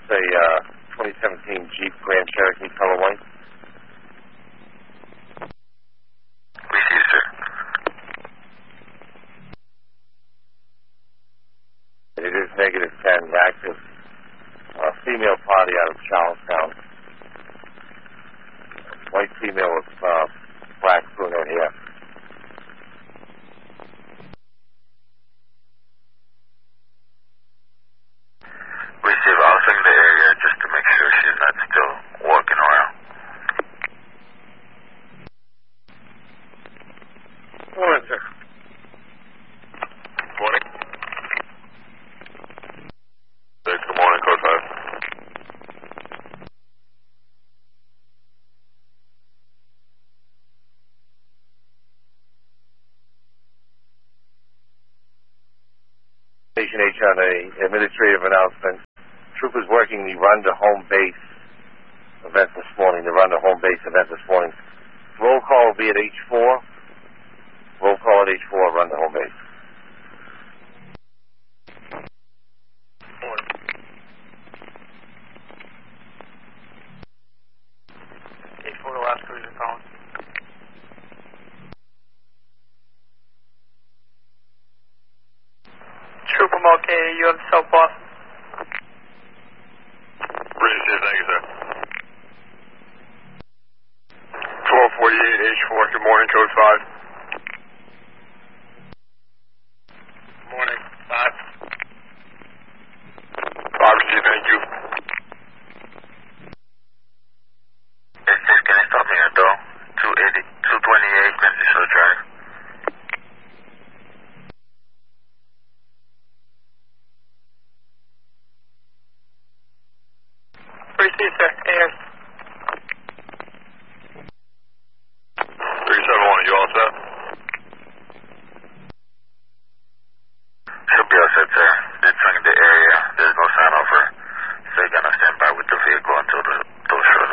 a 2017 Jeep Grand Cherokee color white. Received, sir. It is negative 10, active. Female party out of Charlestown. White female with black brunette hair. Receive, I'll send the area just to make sure she's not still walking around. Morning, sir. Morning. Good morning, Code 5. Station H on a administrative announcement. Troopers working the Run to Home Base event this morning. The Run to Home Base event this morning. Roll call will be at H4. Roll call at H4. Run to Home Base. Morning. H4 to last cruiser calling. Trooper Mulcahy, you have South Boston